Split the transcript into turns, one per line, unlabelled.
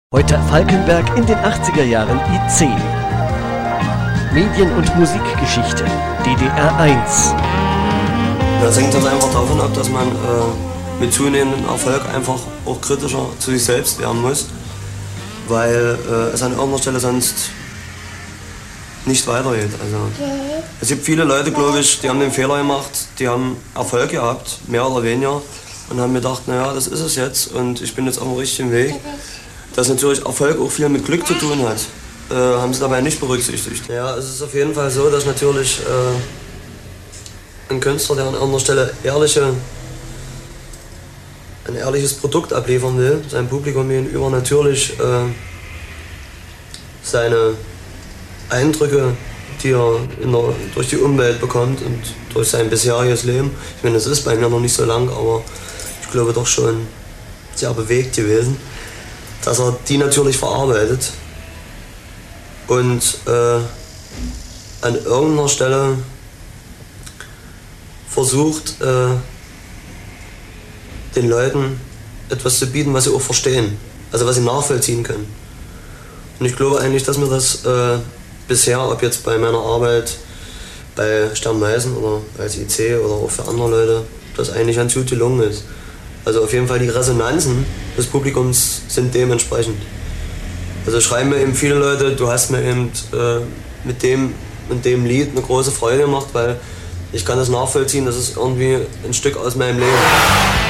Heute Falkenberg in den 80er Jahren IC. Medien- und Musikgeschichte DDR 1.
Das hängt also einfach davon ab, dass man mit zunehmendem Erfolg einfach auch kritischer zu sich selbst werden muss, weil es an irgendeiner Stelle sonst nicht weitergeht. Also, es gibt viele Leute, glaube ich, die haben den Fehler gemacht, die haben Erfolg gehabt, mehr oder weniger, und haben gedacht, naja, das ist es jetzt und ich bin jetzt auf dem richtigen Weg. Dass natürlich Erfolg auch viel mit Glück zu tun hat, haben sie dabei nicht berücksichtigt. Ja, es ist auf jeden Fall so, dass natürlich ein Künstler, der an anderer Stelle ein ehrliches Produkt abliefern will, seinem Publikum gegenüber natürlich seine Eindrücke, die er durch die Umwelt bekommt und durch sein bisheriges Leben, ich meine, das ist bei mir noch nicht so lang, aber ich glaube doch schon sehr bewegt gewesen, dass er die natürlich verarbeitet und an irgendeiner Stelle versucht, den Leuten etwas zu bieten, was sie auch verstehen, also was sie nachvollziehen können. Und ich glaube eigentlich, dass mir das bisher, ob jetzt bei meiner Arbeit bei Stern Meißen oder als IC oder auch für andere Leute, das eigentlich ganz gut gelungen ist. Also auf jeden Fall die Resonanzen des Publikums sind dementsprechend. Also schreiben mir eben viele Leute, du hast mir eben mit dem und dem Lied eine große Freude gemacht, weil ich kann das nachvollziehen, das ist irgendwie ein Stück aus meinem Leben.